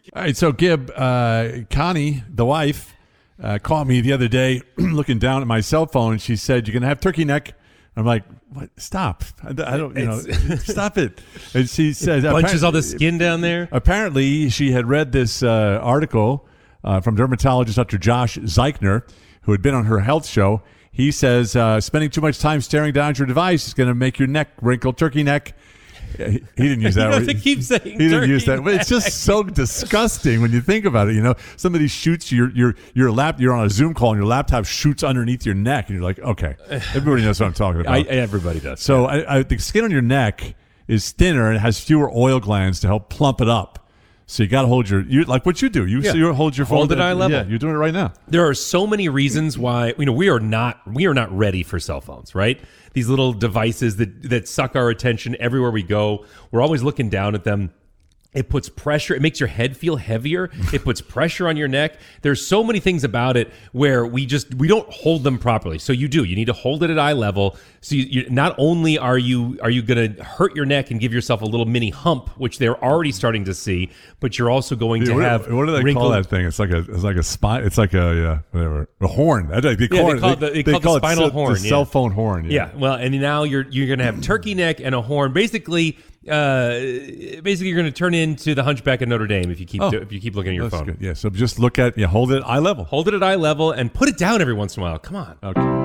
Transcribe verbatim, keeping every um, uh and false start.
All right, so Gib, uh, Connie, the wife, uh, called me the other day looking down at my cell phone. She said, "You're going to have turkey neck." I'm like, "What? Stop. I, I don't, you know, stop it." And she says, bunches all the skin down there. Apparently, she had read this uh, article uh, from dermatologist Doctor Josh Zeichner, who had been on her health show. He says, uh, spending too much time staring down at your device is going to make your neck wrinkle, turkey neck. He, he didn't use that. You have to keep saying he didn't use that. But it's just so disgusting when you think about it. You know, somebody shoots your your your lap. You're on a Zoom call and your laptop shoots underneath your neck, and you're like, okay, everybody knows what I'm talking about. I, everybody does. So I, I, the skin on your neck is thinner and it has fewer oil glands to help plump it up. So you got to hold your, you like what you do. You, yeah. so you hold your phone. Hold it eye level. Yeah, you're doing it right now. There are so many reasons why, you know, we are not, we are not ready for cell phones, right? These little devices that, that suck our attention everywhere we go. We're always looking down at them. It puts pressure. It makes your head feel heavier. It puts pressure on your neck. There's so many things about it where we just, we don't hold them properly. So you do, you need to hold it at eye level. So you, you not only are you, are you going to hurt your neck and give yourself a little mini hump, which they're already starting to see, but you're also going to what, have what do they wrinkled, call that thing? It's like a, it's like a spine. It's like a, yeah, whatever, a horn. They call, yeah, they call it the, they they call call it the spinal it horn. the yeah. cell phone horn. Yeah. yeah. Well, and now you're, you're going to have turkey neck and a horn. Basically, uh, basically you're going to turn into the Hunchback of Notre Dame if you keep, Oh, do, if you keep looking at your That's phone. good. Yeah. So just look at, yeah, hold it at eye level. Hold it at eye level and put it down every once in a while. Come on. Okay.